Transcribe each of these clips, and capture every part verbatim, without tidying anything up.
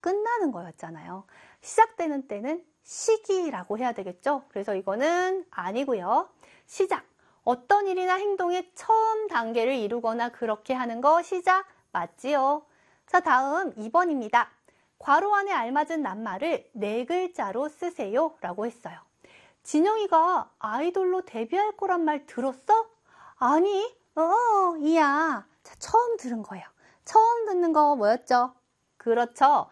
끝나는 거였잖아요. 시작되는 때는 시기라고 해야 되겠죠? 그래서 이거는 아니고요. 시작. 어떤 일이나 행동의 처음 단계를 이루거나 그렇게 하는 거 시작 맞지요? 자, 다음 이 번입니다. 괄호 안에 알맞은 낱말을 네 글자로 쓰세요 라고 했어요. 진영이가 아이돌로 데뷔할 거란 말 들었어? 아니, 어, 이야. 자, 처음 들은 거예요. 처음 듣는 거 뭐였죠? 그렇죠.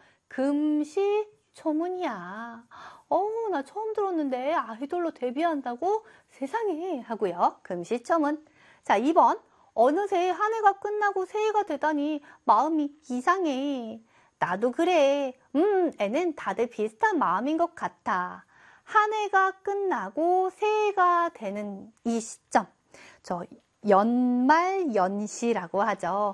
금시초문이야. 어우, 나 처음 들었는데 아이돌로 데뷔한다고? 세상에 하고요. 금시초문. 자, 이 번. 어느새 한 해가 끝나고 새해가 되다니 마음이 이상해. 나도 그래. 음, 애는 다들 비슷한 마음인 것 같아. 한 해가 끝나고 새해가 되는 이 시점. 저 연말 연시라고 하죠.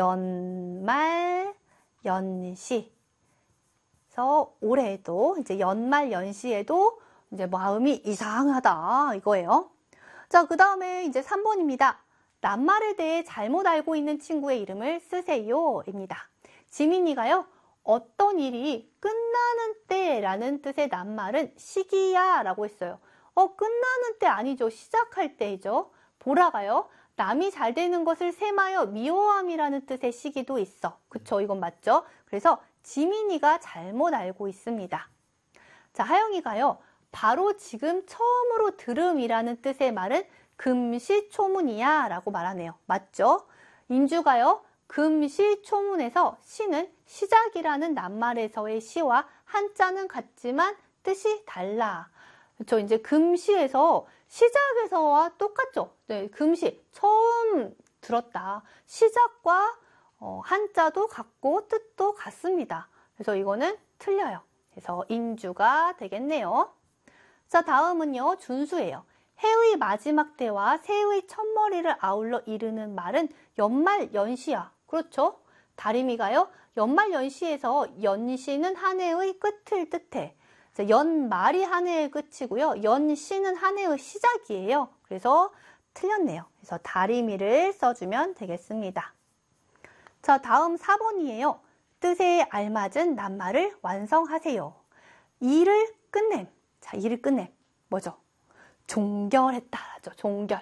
연말 연시. 그래서 올해도 이제 연말 연시에도 이제 마음이 이상하다 이거예요. 자, 그 다음에 이제 삼 번입니다. 낱말에 대해 잘못 알고 있는 친구의 이름을 쓰세요 입니다. 지민이가요. 어떤 일이 끝나는 때라는 뜻의 낱말은 시기야 라고 했어요. 어, 끝나는 때 아니죠. 시작할 때이죠. 보라가요. 남이 잘 되는 것을 셈하여 미워함이라는 뜻의 시기도 있어. 그쵸? 이건 맞죠? 그래서 지민이가 잘못 알고 있습니다. 자, 하영이가요. 바로 지금 처음으로 들음이라는 뜻의 말은 금시초문이야 라고 말하네요. 맞죠? 인주가요. 금시초문에서 시는 시작이라는 낱말에서의 시와 한자는 같지만 뜻이 달라. 그렇죠? 이제 금시에서 시작에서와 똑같죠? 네, 금시 처음 들었다. 시작과 어, 한자도 같고 뜻도 같습니다. 그래서 이거는 틀려요. 그래서 인주가 되겠네요. 자, 다음은요. 준수예요. 해의 마지막 때와 새의 첫머리를 아울러 이르는 말은 연말 연시야. 그렇죠? 다리미가요. 연말 연시에서 연시는 한 해의 끝을 뜻해. 연말이 한 해의 끝이고요. 연시는 한 해의 시작이에요. 그래서 틀렸네요. 그래서 다리미를 써주면 되겠습니다. 자, 다음 사 번이에요. 뜻에 알맞은 낱말을 완성하세요. 일을 끝냄. 자, 일을 끝냄. 뭐죠? 종결했다죠. 종결.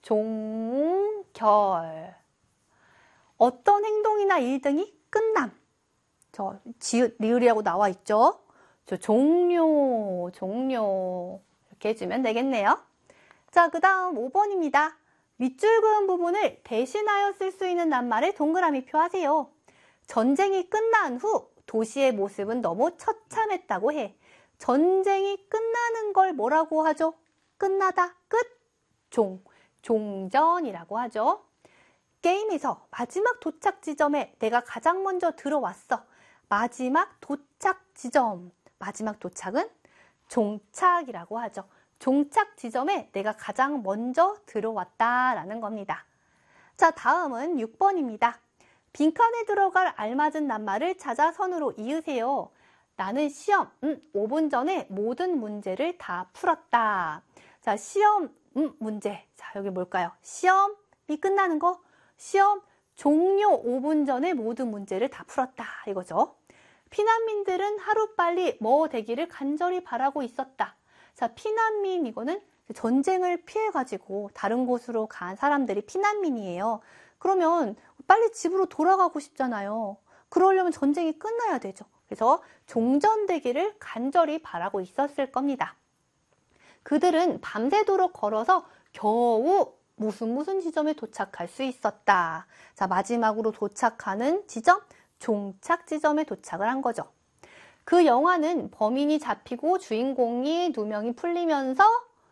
종결. 어떤 행동이나 일 등이 끝남. 저 지읒, 리을이라고 나와 있죠. 저 종료, 종료. 이렇게 해주면 되겠네요. 자, 그 다음 오 번입니다. 밑줄 그은 부분을 대신하여 쓸 수 있는 낱말을 동그라미 표하세요. 전쟁이 끝난 후 도시의 모습은 너무 처참했다고 해. 전쟁이 끝나는 걸 뭐라고 하죠? 끝나다, 끝, 종, 종전이라고 하죠. 게임에서 마지막 도착 지점에 내가 가장 먼저 들어왔어. 마지막 도착 지점. 마지막 도착은 종착이라고 하죠. 종착 지점에 내가 가장 먼저 들어왔다라는 겁니다. 자, 다음은 육 번입니다. 빈칸에 들어갈 알맞은 낱말을 찾아 선으로 이으세요. 나는 시험, 음, 오 분 전에 모든 문제를 다 풀었다. 자, 시험, 음, 문제. 자, 여기 뭘까요? 시험이 끝나는 거. 시험 종료 오 분 전에 모든 문제를 다 풀었다. 이거죠. 피난민들은 하루빨리 뭐 되기를 간절히 바라고 있었다. 자, 피난민 이거는 전쟁을 피해가지고 다른 곳으로 간 사람들이 피난민이에요. 그러면 빨리 집으로 돌아가고 싶잖아요. 그러려면 전쟁이 끝나야 되죠. 그래서 종전되기를 간절히 바라고 있었을 겁니다. 그들은 밤새도록 걸어서 겨우 무슨 무슨 지점에 도착할 수 있었다. 자, 마지막으로 도착하는 지점, 종착 지점에 도착을 한 거죠. 그 영화는 범인이 잡히고 주인공이 두 명이 풀리면서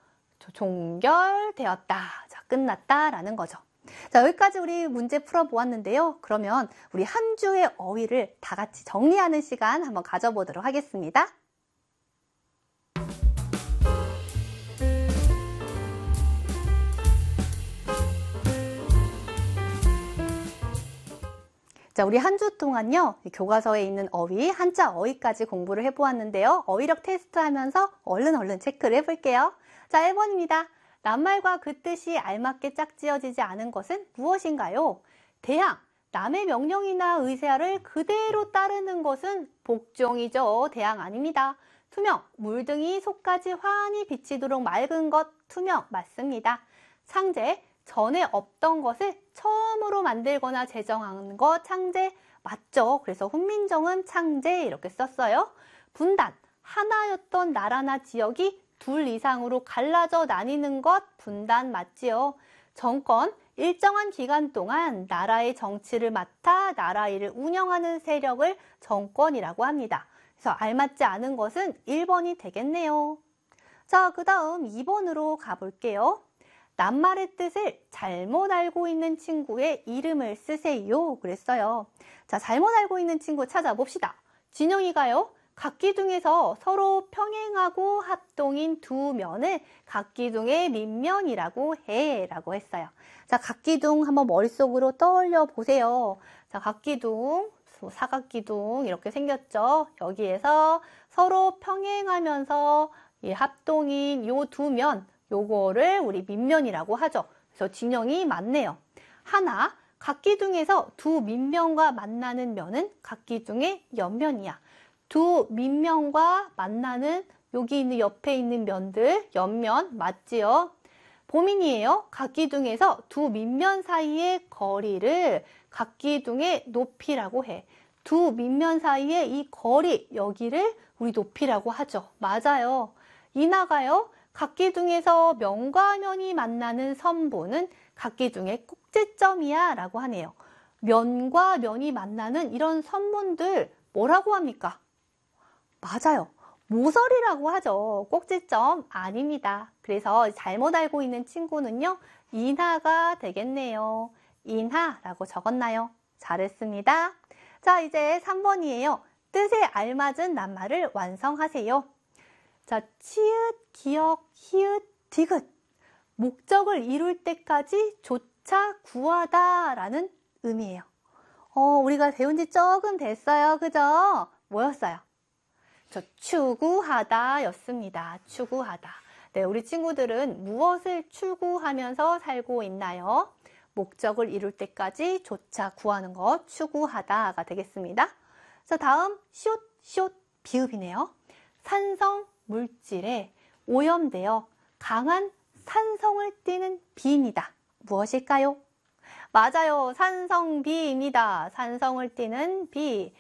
종결되었다. 자, 끝났다라는 거죠. 자, 여기까지 우리 문제 풀어보았는데요. 그러면 우리 한 주의 어휘를 다 같이 정리하는 시간 한번 가져보도록 하겠습니다. 자, 우리 한 주 동안요, 교과서에 있는 어휘, 한자 어휘까지 공부를 해보았는데요. 어휘력 테스트 하면서 얼른 얼른 체크를 해볼게요. 자, 일 번입니다. 낱말과 그 뜻이 알맞게 짝지어지지 않은 것은 무엇인가요? 대항, 남의 명령이나 의사를 그대로 따르는 것은 복종이죠. 대항 아닙니다. 투명, 물등이 속까지 환히 비치도록 맑은 것, 투명 맞습니다. 창제, 전에 없던 것을 처음으로 만들거나 제정한 것, 창제 맞죠. 그래서 훈민정음 창제 이렇게 썼어요. 분단, 하나였던 나라나 지역이 둘 이상으로 갈라져 나뉘는 것, 분단 맞지요. 정권, 일정한 기간 동안 나라의 정치를 맡아 나라 일을 운영하는 세력을 정권이라고 합니다. 그래서 알맞지 않은 것은 일 번이 되겠네요. 자, 그 다음 이 번으로 가볼게요. 낱말의 뜻을 잘못 알고 있는 친구의 이름을 쓰세요. 그랬어요. 자, 잘못 알고 있는 친구 찾아봅시다. 진영이가요. 각기둥에서 서로 평행하고 합동인 두 면을 각기둥의 밑면이라고 해 라고 했어요. 자, 각기둥 한번 머릿속으로 떠올려 보세요. 자, 각기둥, 사각기둥 이렇게 생겼죠. 여기에서 서로 평행하면서 이 합동인 요 두 면, 요거를 우리 밑면이라고 하죠. 그래서 진영이 맞네요. 하나, 각기둥에서 두 밑면과 만나는 면은 각기둥의 옆면이야. 두 밑면과 만나는 여기 있는 옆에 있는 면들, 옆면 맞지요? 보민이에요. 각기둥에서 두 밑면 사이의 거리를 각기둥의 높이라고 해. 두 밑면 사이의 이 거리, 여기를 우리 높이라고 하죠. 맞아요. 이나가요. 각기둥에서 면과 면이 만나는 선보는 각기둥의 꼭지점이야 라고 하네요. 면과 면이 만나는 이런 선본들 뭐라고 합니까? 맞아요. 모서리라고 하죠. 꼭지점 아닙니다. 그래서 잘못 알고 있는 친구는요. 인하가 되겠네요. 인하라고 적었나요? 잘했습니다. 자, 이제 삼 번이에요. 뜻에 알맞은 낱말을 완성하세요. 자, 치읓, 기역, 히읗, 디귿. 목적을 이룰 때까지 조차 구하다 라는 의미예요. 어, 우리가 배운 지 조금 됐어요. 그죠? 뭐였어요? 저 추구하다 였습니다. 추구하다. 네, 우리 친구들은 무엇을 추구하면서 살고 있나요? 목적을 이룰 때까지 조차 구하는 것, 추구하다가 되겠습니다. 자, 다음 숏, 숏, 비읍이네요. 산성 물질에 오염되어 강한 산성을 띠는 비입니다. 무엇일까요? 맞아요. 산성비입니다. 산성을 띠는 비.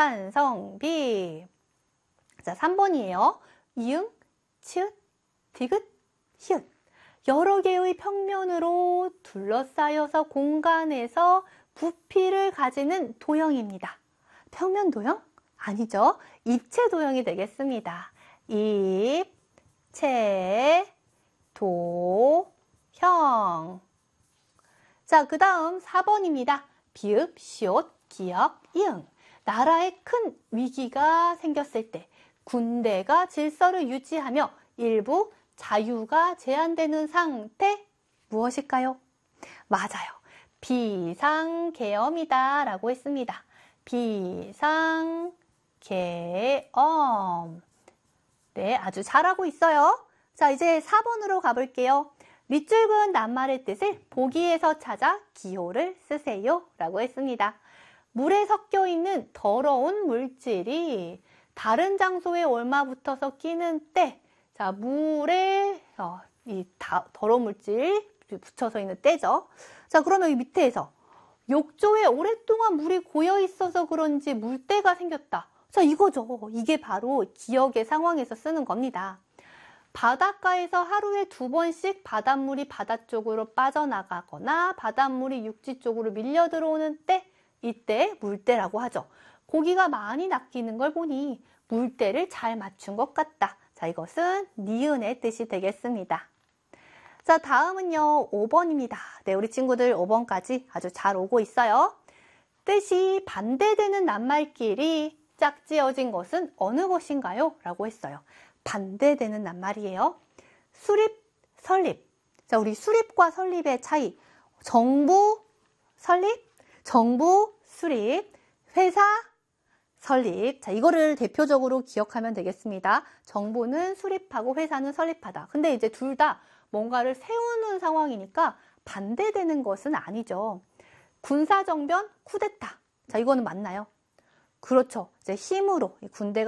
산성비. 자, 삼 번이에요. 이응, 치읓, 디귿, 히읗. 여러 개의 평면으로 둘러싸여서 공간에서 부피를 가지는 도형입니다. 평면 도형? 아니죠. 입체 도형이 되겠습니다. 입, 체, 도, 형. 자, 그 다음 사 번입니다. 비읍, 시옷, 기역, 이응. 나라에 큰 위기가 생겼을 때 군대가 질서를 유지하며 일부 자유가 제한되는 상태 무엇일까요? 맞아요. 비상계엄이다 라고 했습니다. 비상계엄. 네, 아주 잘하고 있어요. 자, 이제 사 번으로 가볼게요. 밑줄 그은 낱말의 뜻을 보기에서 찾아 기호를 쓰세요 라고 했습니다. 물에 섞여 있는 더러운 물질이 다른 장소에 옮아붙어서 끼는 때, 자, 물에 어, 이 다, 더러운 물질 붙여서 있는 때죠. 자, 그러면 이 밑에서 욕조에 오랫동안 물이 고여 있어서 그런지 물때가 생겼다. 자, 이거죠. 이게 바로 기역의 상황에서 쓰는 겁니다. 바닷가에서 하루에 두 번씩 바닷물이 바다 쪽으로 빠져나가거나 바닷물이 육지 쪽으로 밀려 들어오는 때, 이때 물때라고 하죠. 고기가 많이 낚이는 걸 보니 물때를 잘 맞춘 것 같다. 자, 이것은 니은의 뜻이 되겠습니다. 자, 다음은요, 오 번입니다. 네, 우리 친구들 오 번까지 아주 잘 오고 있어요. 뜻이 반대되는 낱말끼리 짝지어진 것은 어느 것인가요? 라고 했어요. 반대되는 낱말이에요. 수립, 설립. 자, 우리 수립과 설립의 차이. 정부, 설립, 정부, 수립, 회사, 설립. 자, 이거를 대표적으로 기억하면 되겠습니다. 정부는 수립하고 회사는 설립하다. 근데 이제 둘 다 뭔가를 세우는 상황이니까 반대되는 것은 아니죠. 군사정변, 쿠데타. 자, 이거는 맞나요? 그렇죠. 이제 힘으로 군대가